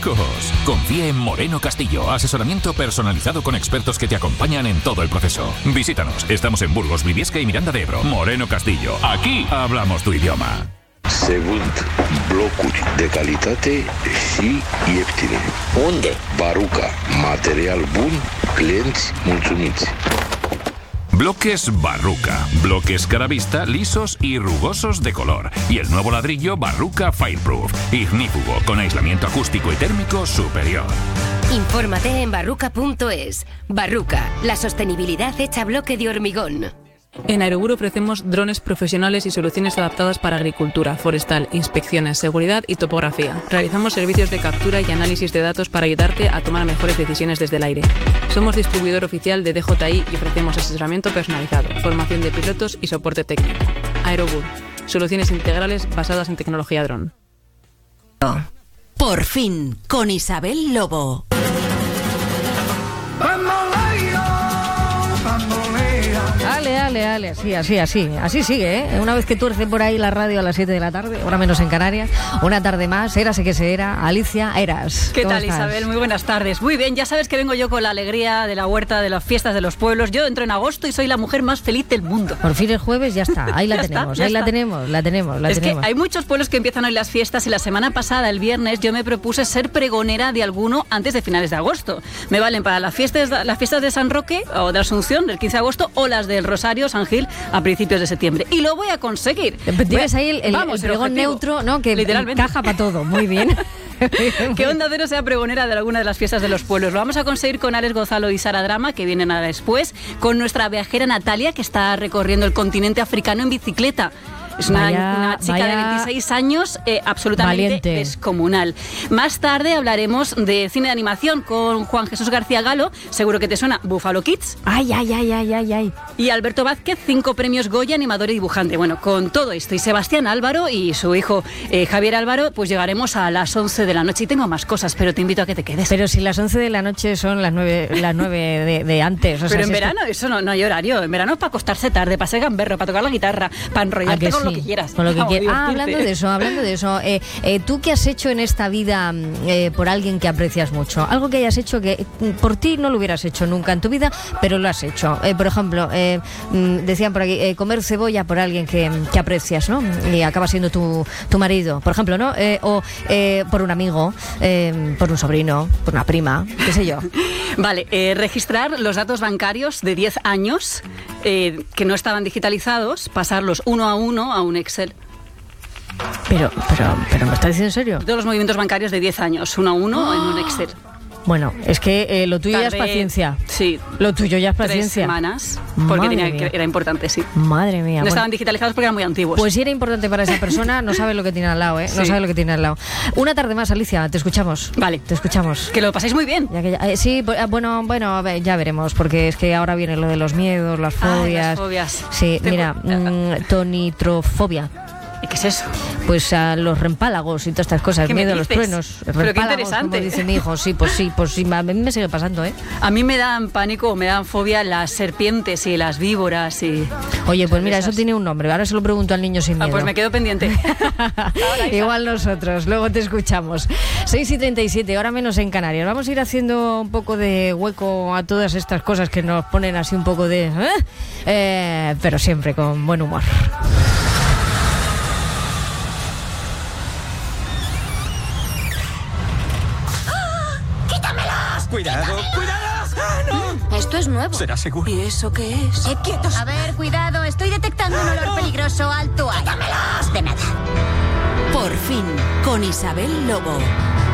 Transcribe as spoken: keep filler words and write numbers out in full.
lejos. Confía en Moreno Castillo, asesoramiento personalizado con expertos que te acompañan en todo el proceso. Visítanos, estamos en Burgos, Briviesca y Miranda de Ebro. Moreno Castillo, aquí hablamos tu idioma. Se vând blocuri de calitate și ieftine. Unde? Baruca. Material bun, clienți mulțumiți. Bloques Barruca. Bloques Caravista lisos y rugosos de color. Y el nuevo ladrillo Barruca Fireproof. Ignífugo, con aislamiento acústico y térmico superior. Infórmate en barruca punto es. Barruca, la sostenibilidad hecha bloque de hormigón. En Aerobur ofrecemos drones profesionales y soluciones adaptadas para agricultura, forestal, inspecciones, seguridad y topografía. Realizamos servicios de captura y análisis de datos para ayudarte a tomar mejores decisiones desde el aire. Somos distribuidor oficial de D J I y ofrecemos asesoramiento personalizado, formación de pilotos y soporte técnico. Aerobur, soluciones integrales basadas en tecnología dron. Por fin, con Isabel Lobo. Ale, ale, ale, así, así, así, así sigue, ¿eh? Una vez que tuerce por ahí la radio a las siete de la tarde, hora menos en Canarias, una tarde más, érase que se era. Alicia Eras. ¿Qué tal, estás? Isabel? Muy buenas tardes. Muy bien, ya sabes que vengo yo con la alegría de la huerta, de las fiestas de los pueblos. Yo entro en agosto y soy la mujer más feliz del mundo. Por fin el jueves ya está, ahí la Ya tenemos, está, ya ahí la está. tenemos, la tenemos, la es tenemos. que hay muchos pueblos que empiezan hoy las fiestas y la semana pasada, el viernes, yo me propuse ser pregonera de alguno antes de finales de agosto. Me valen para las fiestas, las fiestas de San Roque o de Asunción, del quince de agosto, o las del Rosario, San Gil, a principios de septiembre. Y lo voy a conseguir. Tienes ahí el, el, Vamos, el pregón objetivo. neutro, ¿no? Que Literalmente. encaja para todo, muy bien. Que Onda Cero sea pregonera de alguna de las fiestas de los pueblos. Lo vamos a conseguir con Alex Gonzalo y Sara Drama, que vienen nada después, con nuestra viajera Natalia, que está recorriendo el continente africano en bicicleta. Es una, Vaya, una chica vaya de veintiséis años, eh, absolutamente valiente. descomunal. Más tarde hablaremos de cine de animación con Juan Jesús García Galo, seguro que te suena, Buffalo Kids. Ay, ay, ay, ay, ay, ay. Y Alberto Vázquez, cinco premios Goya, animador y dibujante. Bueno, con todo esto, y Sebastián Álvaro y su hijo eh, Javier Álvaro, pues llegaremos a las once de la noche. Y tengo más cosas, pero te invito a que te quedes. Pero si las once de la noche son las nueve, las nueve de, de antes. O sea, Pero en si verano esto... eso no, no hay horario. En verano es para acostarse tarde, para ser gamberro, para tocar la guitarra, para enrollarte con sí? lo que quieras. Con lo que Vamos, quieras. Ah, divertirte. hablando de eso, hablando de eso. Eh, eh, ¿Tú qué has hecho en esta vida eh, por alguien que aprecias mucho? Algo que hayas hecho que por ti no lo hubieras hecho nunca en tu vida, pero lo has hecho. Eh, por ejemplo, eh, decían por aquí, eh, comer cebolla por alguien que, que aprecias, ¿no? Y acaba siendo tu, tu marido, por ejemplo, ¿no? Eh, o eh, por un amigo, eh, por un sobrino, por una prima, qué sé yo. Vale, eh, registrar los datos bancarios de diez años eh, que no estaban digitalizados, pasarlos uno a uno a un Excel. Pero, pero, pero ¿me estás diciendo en serio? Todos los movimientos bancarios de diez años, uno a uno en un Excel. Bueno, es que eh, lo tuyo ya es Tardé, paciencia. Sí. Lo tuyo ya es Tres paciencia. semanas, porque Madre tenía, mía. que era importante, sí. Madre mía. No bueno. estaban digitalizados porque eran muy antiguos. Pues si era importante para esa persona, no sabe lo que tiene al lado, ¿eh? No Sí. sabe lo que tiene al lado. Una tarde más, Alicia, te escuchamos. Vale. Te escuchamos. Que lo paséis muy bien. Ya que ya- eh, sí, bu- ah, bueno, bueno, a ver, ya veremos, porque es que ahora viene lo de los miedos, las Ay, fobias. las fobias. Sí, Te- mira, mm, tonitrofobia. ¿Y qué es eso? Pues a los rempálagos y todas estas cosas, ¿Qué me miedo a los dices? truenos. Pero qué Rempálagos, interesante. como dice mi hijo, sí, pues sí, pues sí, a mí me sigue pasando, ¿eh? A mí me dan pánico, me dan fobia las serpientes y las víboras y... Oye, pues mira, Esas. eso tiene un nombre, ahora se lo pregunto al niño sin Ah, miedo. pues me quedo pendiente. Igual nosotros, luego te escuchamos. seis y treinta y siete, hora menos en Canarias. Vamos a ir haciendo un poco de hueco a todas estas cosas que nos ponen así un poco de... ¿eh? Eh, pero siempre con buen humor. ¡Cuidado! ¡Cuidado! ¡Ah, no! Esto es nuevo. ¿Será seguro? ¿Y eso qué es? ¡Eh, quietos! A ver, cuidado, estoy detectando un olor peligroso. Alto ahí. De nada. Por fin, con Isabel Lobo.